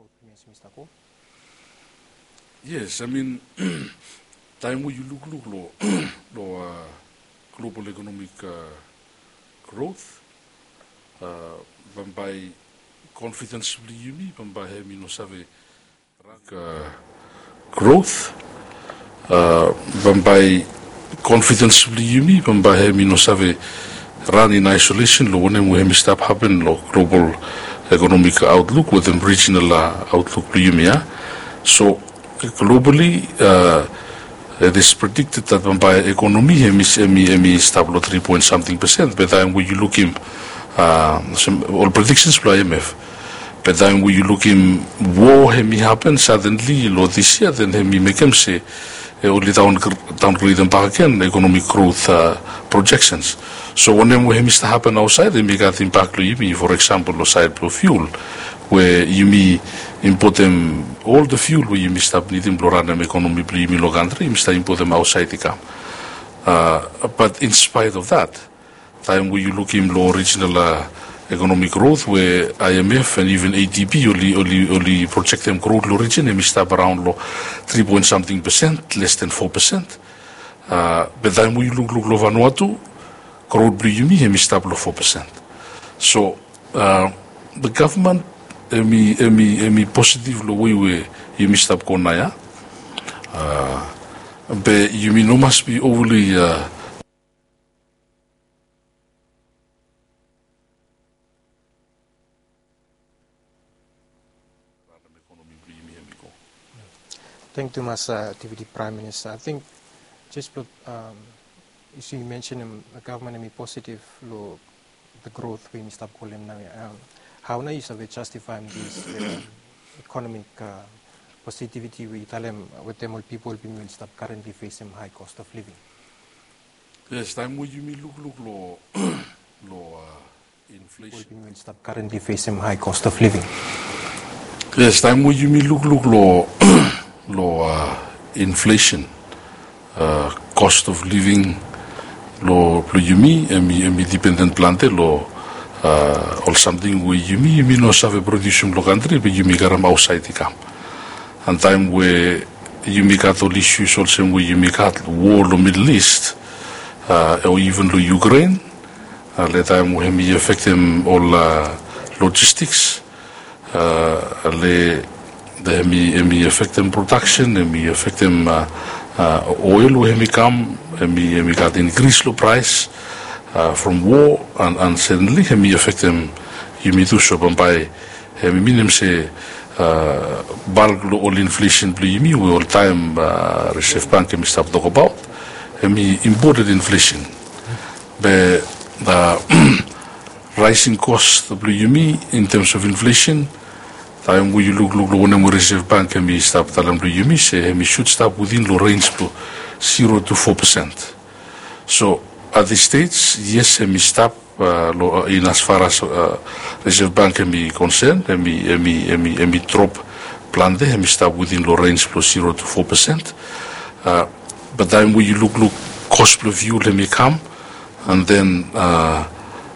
Yes, I mean, time when you look lo global economic growth, by confidence yumi, by no save growth, by confidence yumi, by no save run in isolation, lo one we stop happen lo global economic outlook with the regional outlook yumi. So globally, it is predicted that by economy, emi stable 3 point something %. But then when you look in all predictions by IMF, but then when you look in war, hemi happen suddenly, lo this year, then hemi make him say only downgrade them back again economic growth projections. So when we hemi happen outside, they make an impact lo yumi, for example, lo side pro fuel, where you import them all the fuel where you stop needing bloranam economy you lo country, you start import them outside the camp. But in spite of that, time where you look in low regional economic growth, where IMF and even ADB only project them growth low region, and stop around low 3 point something %, less than 4%. But then when you look low Vanuatu, growth blue you stop low 4%. So the government emi positive lo we you missed up konaya. But you no must be overly Thank you, Mas Deputy Prime Minister. I think just you mentioned the government emi positive lo the growth we missed up kolem now. How na you justify this economic positivity we tell them with them all people will stop currently facing high cost of living? Yes, time when you look lo inflation. Will stop currently facing high cost of living. Yes, time when you look lo inflation, cost of living, lo yumi emi dependent plante lo. Or something where you no save production lo country, but you make outside the camp. And time where you make all issues also where you make war in the Middle East, or even the Ukraine, let time where me affect them all logistics, me affect them production, me affect them oil where me come, me got increase the price. From war and suddenly he affect them you do so by minimum say bulk all inflation play me we all time Reserve Bank me stop talk about imported inflation the rising cost play me in terms of inflation time when you look when Reserve Bank me stop telling play me say me should stop within the range to 0 to 4%. So at this stage, yes, we stop in as far as Reserve Bank can concerned, and we drop plan there, we stop within the range plus 0 to 4%. But then when you look cost per view, let me come, and then